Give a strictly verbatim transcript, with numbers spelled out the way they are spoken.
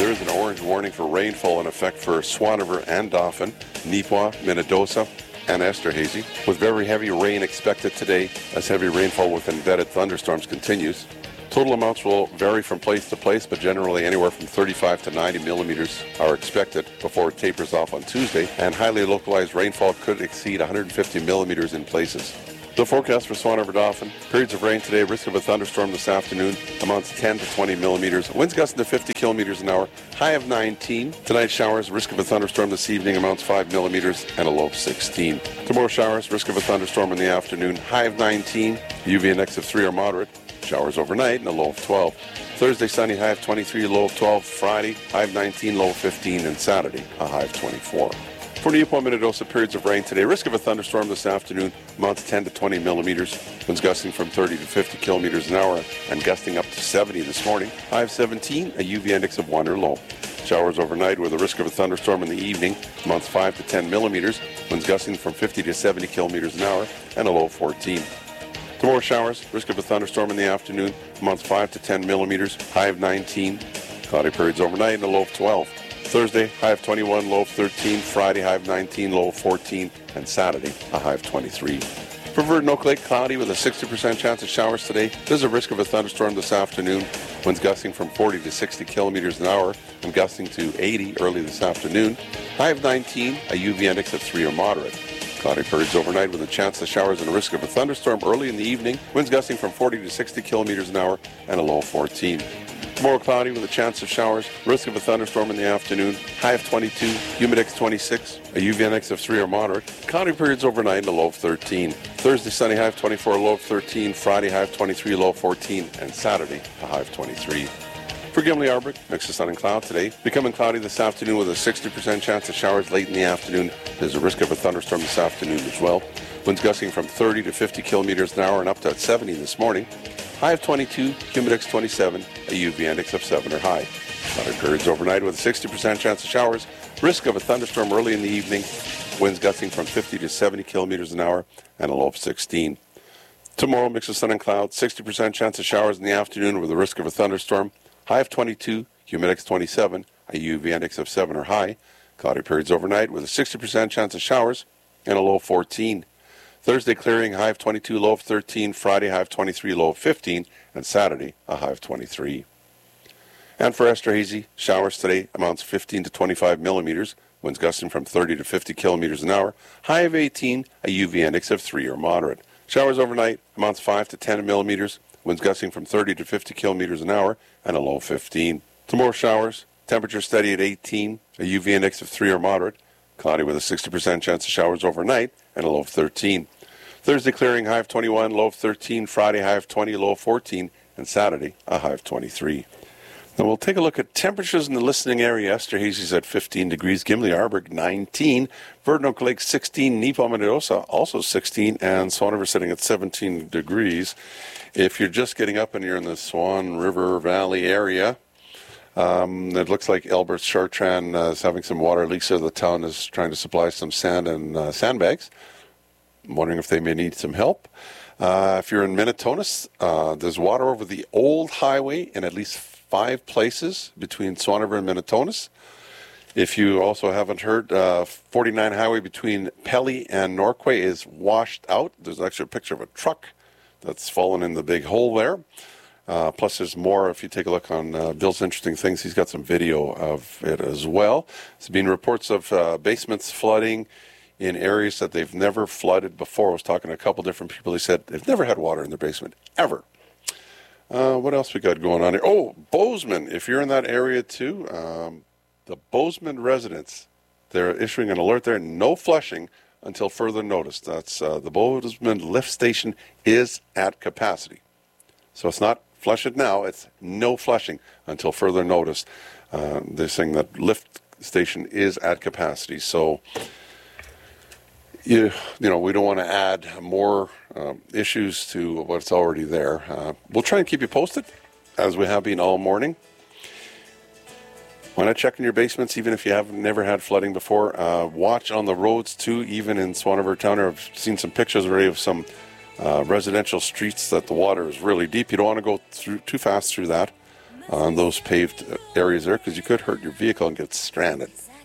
There is an orange warning for rainfall in effect for Swan River and Dauphin, Neepawa, Minnedosa, and Esterhazy, with very heavy rain expected today as heavy rainfall with embedded thunderstorms continues. Total amounts will vary from place to place, but generally anywhere from thirty-five to ninety millimeters are expected before it tapers off on Tuesday, and highly localized rainfall could exceed one hundred fifty millimeters in places. The forecast for Swan River Dauphin: periods of rain today, risk of a thunderstorm this afternoon, amounts ten to twenty millimeters, winds gusting to fifty kilometers an hour, high of nineteen. Tonight showers, risk of a thunderstorm this evening, amounts five millimeters and a low of sixteen. Tomorrow showers, risk of a thunderstorm in the afternoon, high of nineteen, U V index of three or moderate. Showers overnight and a low of twelve. Thursday sunny, high of twenty-three, low of twelve. Friday, high of nineteen, low of fifteen. And Saturday, a high of twenty-four. For Neepawa, Minnedosa, periods of rain today. Risk of a thunderstorm this afternoon, amounts ten to twenty millimeters. Winds gusting from thirty to fifty kilometers an hour and gusting up to seventy this morning. High of seventeen, a U V index of one or low. Showers overnight with a risk of a thunderstorm in the evening, amounts five to ten millimeters. Winds gusting from fifty to seventy kilometers an hour and a low of fourteen. Tomorrow showers, risk of a thunderstorm in the afternoon, amounts five to ten millimeters, high of nineteen. Cloudy periods overnight and a low of twelve. Thursday, high of twenty-one, low of thirteen. Friday, high of nineteen, low of fourteen. And Saturday, a high of twenty-three. For Verdon Oak Lake, cloudy with a sixty percent chance of showers today. There's a risk of a thunderstorm this afternoon. Winds gusting from forty to sixty kilometers an hour and gusting to eighty early this afternoon. High of nineteen, a U V index of three or moderate. Cloudy periods overnight with a chance of showers and a risk of a thunderstorm early in the evening. Winds gusting from forty to sixty kilometers an hour and a low of fourteen. Tomorrow cloudy with a chance of showers, risk of a thunderstorm in the afternoon. High of twenty-two, humidex twenty-six, a U V index of three or moderate. Cloudy periods overnight and a low of thirteen. Thursday sunny, high of twenty-four, low of thirteen. Friday high of twenty-three, low of fourteen. And Saturday a high of twenty-three. For Gimli Arbor, mix of sun and cloud today. Becoming cloudy this afternoon with a sixty percent chance of showers late in the afternoon. There's a risk of a thunderstorm this afternoon as well. Winds gusting from thirty to fifty kilometers an hour and up to seventy this morning. High of twenty-two, humidex twenty-seven, a U V index of seven or high. Cloudy periods overnight with a sixty percent chance of showers. Risk of a thunderstorm early in the evening. Winds gusting from fifty to seventy kilometers an hour and a low of sixteen. Tomorrow, mix of sun and cloud. sixty percent chance of showers in the afternoon with a risk of a thunderstorm. High of twenty-two, humidex twenty-seven, a U V index of seven or high. Cloudy periods overnight with a sixty percent chance of showers and a low of fourteen. Thursday clearing, high of twenty-two, low of thirteen. Friday high of twenty-three, low of fifteen. And Saturday a high of twenty-three. And for Esterhazy, showers today, amounts fifteen to twenty-five millimeters. Winds gusting from thirty to fifty kilometers an hour. High of eighteen, a U V index of three or moderate. Showers overnight, amounts five to ten millimeters. Winds gusting from thirty to fifty kilometers an hour and a low of fifteen. Tomorrow showers, temperature steady at eighteen, a U V index of three or moderate. Cloudy with a sixty percent chance of showers overnight and a low of thirteen. Thursday clearing, high of twenty-one, low of thirteen. Friday high of twenty, low of fourteen. And Saturday a high of twenty-three. Now we'll take a look at temperatures in the listening area. Esterhazy's at fifteen degrees, Gimli Arbor nineteen, Verdon Oak Lake sixteen, Neepawa, Minnedosa also sixteen, and Swan River sitting at seventeen degrees. If you're just getting up and you're in the Swan River Valley area, um, it looks like Elbert Chartrand uh, is having some water leaks there. The town is trying to supply some sand and uh, sandbags. I'm wondering if they may need some help. Uh, if you're in Minnetonus, uh, there's water over the old highway in at least five places between Swan River and Minnetonus. If you also haven't heard, uh, forty-nine highway between Pelly and Norquay is washed out. There's actually a picture of a truck that's fallen in the big hole there. Uh, plus there's more if you take a look on uh, Bill's Interesting Things. He's got some video of it as well. There's been reports of uh, basements flooding in areas that they've never flooded before. I was talking to a couple different people. They said they've never had water in their basement, ever. Uh, what else we got going on here? Oh, Bozeman, if you're in that area too, um, the Bozeman residents, they're issuing an alert there, no flushing until further notice. That's uh, the Bozeman lift station is at capacity. So it's not flush it now, it's no flushing until further notice. Uh, they're saying that lift station is at capacity. So, you, you know, we don't want to add more um, issues to what's already there. Uh, we'll try and keep you posted, as we have been all morning. Why not check in your basements, even if you have never had flooding before? Uh, watch on the roads, too, even in Swan River Town. I've seen some pictures already of some uh, residential streets that the water is really deep. You don't want to go through too fast through that. on those paved areas there because you could hurt your vehicle and get stranded.